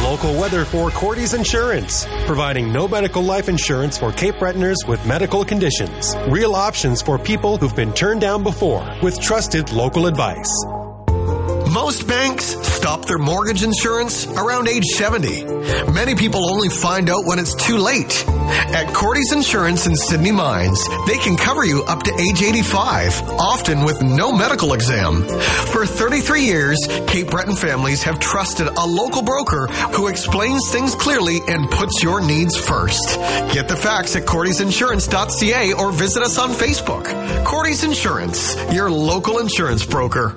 local weather for Cordy's Insurance, providing no medical life insurance for Cape Bretoners with medical conditions. Real options for people who've been turned down before with trusted local advice. Most banks stop their mortgage insurance around age 70. Many people only find out when it's too late. At Cordy's Insurance in Sydney Mines, they can cover you up to age 85, often with no medical exam. For 33 years, Cape Breton families have trusted a local broker who explains things clearly and puts your needs first. Get the facts at cordysinsurance.ca or visit us on Facebook. Cordy's Insurance, your local insurance broker.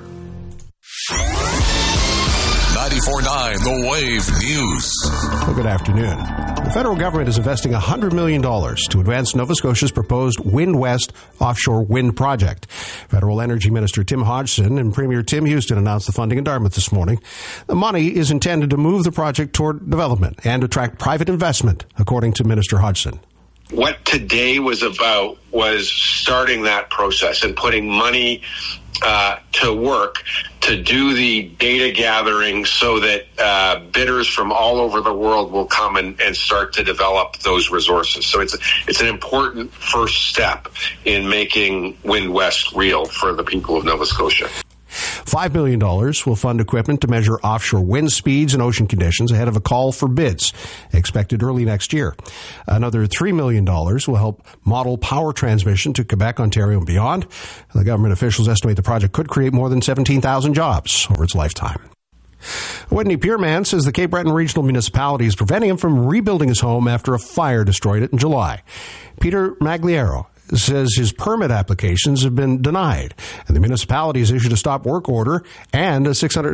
94.9 The Wave News. Well, good afternoon. The federal government is investing $100 million to advance Nova Scotia's proposed Wind West offshore wind project. Federal Energy Minister Tim Hodgson and Premier Tim Houston announced the funding in Dartmouth this morning. The money is intended to move the project toward development and attract private investment, according to Minister Hodgson. What today was about was starting that process and putting money to work to do the data gathering so that bidders from all over the world will come and start to develop those resources. So it's an important first step in making Wind West real for the people of Nova Scotia. $5 million will fund equipment to measure offshore wind speeds and ocean conditions ahead of a call for bids expected early next year. Another $3 million will help model power transmission to Quebec, Ontario, and beyond. The government officials estimate the project could create more than 17,000 jobs over its lifetime. Whitney Pierman says the Cape Breton Regional Municipality is preventing him from rebuilding his home after a fire destroyed it in July. Peter Magliero says his permit applications have been denied, and the municipality has issued a stop work order and a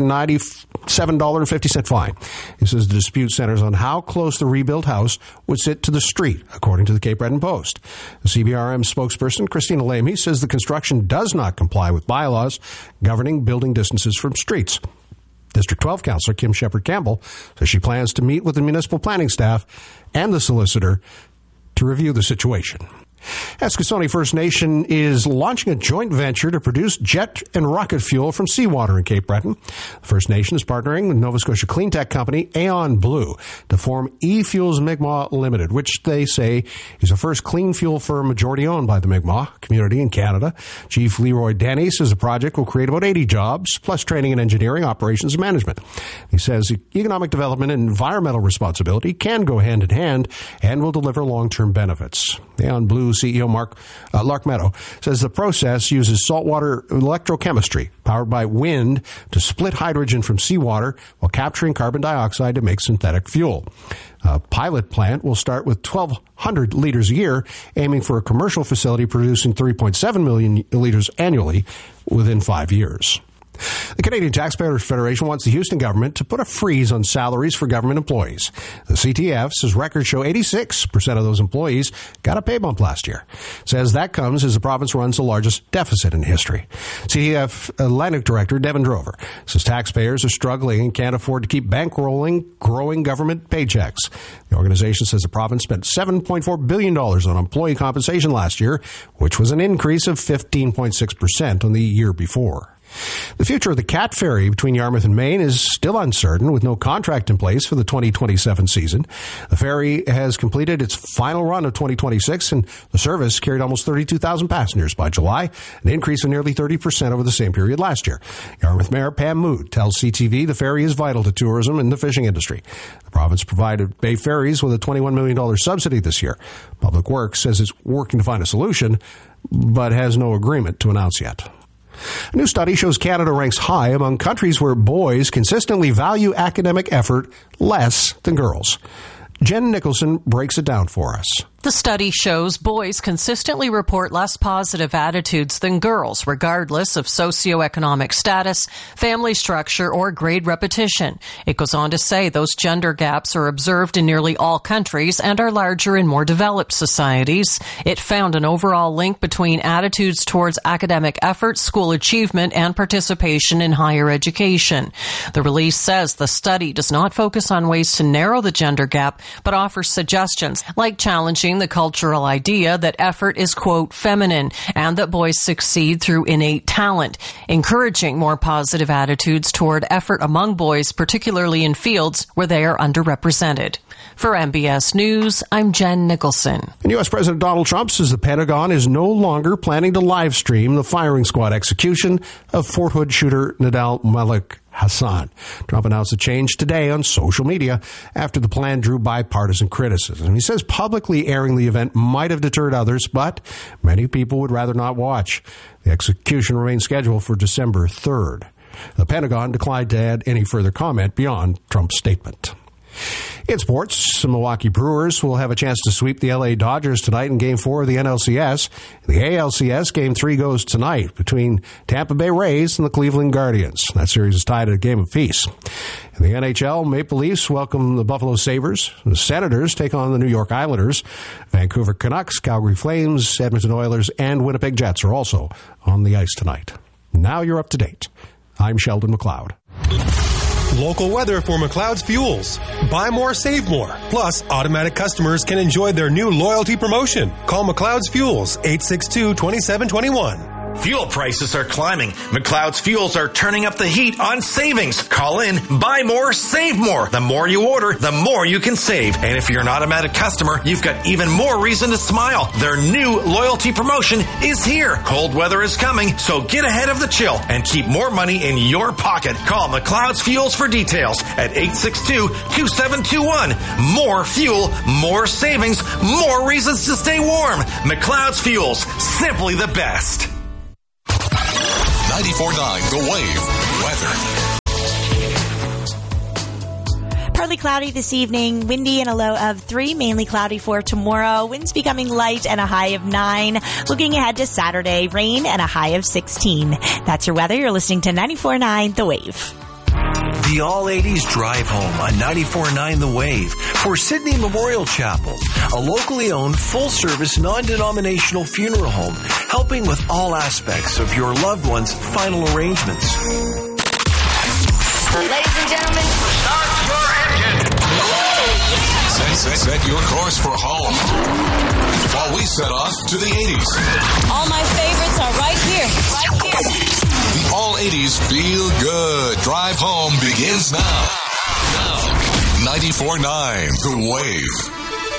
$697.50 fine. He says the dispute centers on how close the rebuilt house would sit to the street, according to the Cape Breton Post. The CBRM spokesperson, Christina Lamy, says the construction does not comply with bylaws governing building distances from streets. District 12 Councillor Kim Shepherd-Campbell says she plans to meet with the municipal planning staff and the solicitor to review the situation. Eskasoni First Nation is launching a joint venture to produce jet and rocket fuel from seawater in Cape Breton. The First Nation is partnering with Nova Scotia clean tech company Aeon Blue to form eFuels Mi'kmaq Limited, which they say is the first clean fuel firm majority owned by the Mi'kmaq community in Canada. Chief Leroy Denny says the project will create about 80 jobs, plus training in engineering, operations, and management. He says economic development and environmental responsibility can go hand in hand and will deliver long-term benefits. Aeon Blue CEO Lark Meadow says the process uses saltwater electrochemistry powered by wind to split hydrogen from seawater while capturing carbon dioxide to make synthetic fuel. A pilot plant will start with 1,200 liters a year, aiming for a commercial facility producing 3.7 million liters annually within 5 years. The Canadian Taxpayers Federation wants the Houston government to put a freeze on salaries for government employees. The CTF says records show 86% of those employees got a pay bump last year. Says that comes as the province runs the largest deficit in history. CTF Atlantic Director Devin Drover says taxpayers are struggling and can't afford to keep bankrolling growing government paychecks. The organization says the province spent $7.4 billion on employee compensation last year, which was an increase of 15.6% on the year before. The future of the Cat Ferry between Yarmouth and Maine is still uncertain, with no contract in place for the 2027 season. The ferry has completed its final run of 2026, and the service carried almost 32,000 passengers by July, an increase of nearly 30% over the same period last year. Yarmouth Mayor Pam Mood tells CTV the ferry is vital to tourism and the fishing industry. The province provided Bay Ferries with a $21 million subsidy this year. Public Works says it's working to find a solution, but has no agreement to announce yet. A new study shows Canada ranks high among countries where boys consistently value academic effort less than girls. Jen Nicholson breaks it down for us. The study shows boys consistently report less positive attitudes than girls, regardless of socioeconomic status, family structure, or grade repetition. It goes on to say those gender gaps are observed in nearly all countries and are larger in more developed societies. It found an overall link between attitudes towards academic effort, school achievement, and participation in higher education. The release says the study does not focus on ways to narrow the gender gap, but offers suggestions like challenging challenging the cultural idea that effort is, quote, feminine and that boys succeed through innate talent, encouraging more positive attitudes toward effort among boys, particularly in fields where they are underrepresented. For MBS News, I'm Jen Nicholson. And U.S. President Donald Trump says the Pentagon is no longer planning to live stream the firing squad execution of Fort Hood shooter Nidal Malik Hassan. Trump announced the change today on social media after the plan drew bipartisan criticism. He says publicly airing the event might have deterred others, but many people would rather not watch. The execution remains scheduled for December 3rd. The Pentagon declined to add any further comment beyond Trump's statement. In sports, the Milwaukee Brewers will have a chance to sweep the LA Dodgers tonight in Game 4 of the NLCS. The ALCS Game 3 goes tonight between Tampa Bay Rays and the Cleveland Guardians. That series is tied at a game apiece. In the NHL, Maple Leafs welcome the Buffalo Sabres. The Senators take on the New York Islanders. Vancouver Canucks, Calgary Flames, Edmonton Oilers, and Winnipeg Jets are also on the ice tonight. Now you're up to date. I'm Sheldon McLeod. Local weather for McLeod's Fuels. Buy more, save more. Plus, automatic customers can enjoy their new loyalty promotion. Call McLeod's Fuels, 862-2721. Fuel prices are climbing. McLeod's Fuels are turning up the heat on savings. Call in, buy more, save more. The more you order, the more you can save. And if you're an automatic customer, you've got even more reason to smile. Their new loyalty promotion is here. Cold weather is coming, so get ahead of the chill and keep more money in your pocket. Call McLeod's Fuels for details at 862-2721. More fuel, more savings, more reasons to stay warm. McLeod's Fuels, simply the best. 94.9 The Wave. Weather. Partly cloudy this evening, windy and a low of 3, mainly cloudy for tomorrow. Winds becoming light and a high of 9. Looking ahead to Saturday, rain and a high of 16. That's your weather. You're listening to 94.9 The Wave. The All-80s Drive Home on 94.9 The Wave for Sydney Memorial Chapel, a locally owned, full-service, non-denominational funeral home, helping with all aspects of your loved one's final arrangements. Ladies and gentlemen, start your engine. Set your course for home while we set off to the 80s. All my favorites are right here. The All-80s Feel Good Drive Home begins now. 94.9 The Wave.